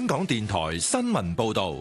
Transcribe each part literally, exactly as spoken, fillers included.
港電台新聞報道。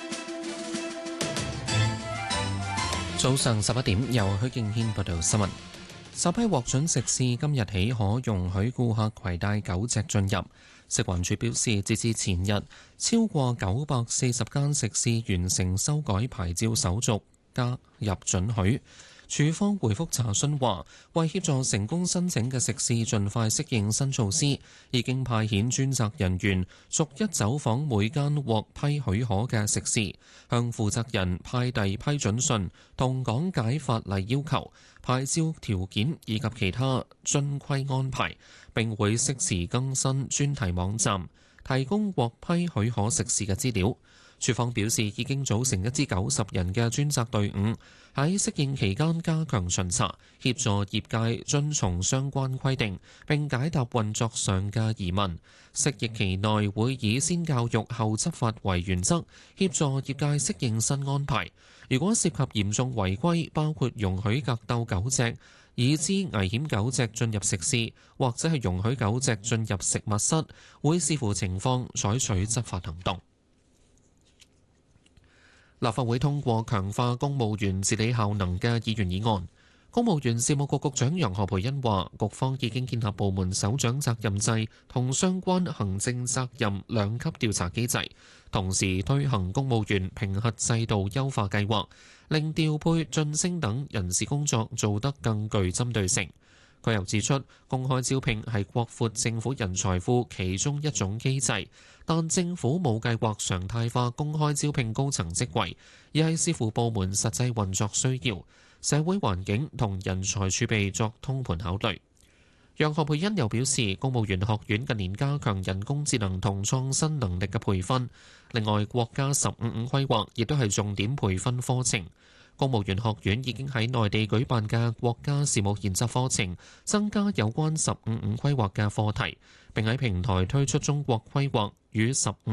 早上十一點，由許敬軒報道新聞。首批獲准食肆今日起可容許顧客攜帶狗隻進入。食環署表示，截至前日，超過九百四十間食肆完成修改牌照手續，加入准許。署方回覆查詢話，為協助成功申請嘅食肆盡快適應新措施，已經派遣專責人員逐一走訪每間獲批許可嘅食肆，向負責人派遞批准信同講解法例要求、牌照條件以及其他遵規安排，並會適時更新專題網站，提供獲批許可食肆嘅資料。署方表示，已經組成一支九十人嘅專責隊伍，喺適應期間加強巡查，協助業界遵從相關規定，並解答運作上嘅疑問。適應期內會以先教育後執法為原則，協助業界適應新安排。如果涉及嚴重違規，包括容許格鬥狗隻、已知危險狗隻進入食肆，或者係容許狗隻進入食物室，會視乎情況採取執法行動。立法會通過強化公務員治理效能嘅議員議案。公務員事務局局長楊何蓓茵話，局方已經建立部門首長責任制同相關行政責任兩級調查機制，同時推行公務員評核制度優化計劃，令調配、晉升等人事工作做得更具針對性。佢又指出，公開招聘係擴闊政府人才庫其中一種機制，但政府冇計劃常態化公開招聘高層職位，而係視乎部門實際運作需要、社會環境同人才儲備作通盤考慮。楊何蓓茵又表示，公務員學院近年加強人工智能同創新能力嘅培訓，另外國家十五五規劃亦都係重點培訓課程。公務員學院已經喺內地舉辦嘅國家事務研習課程，增加有關十五五規劃嘅課題，並喺平台推出中國規劃與十五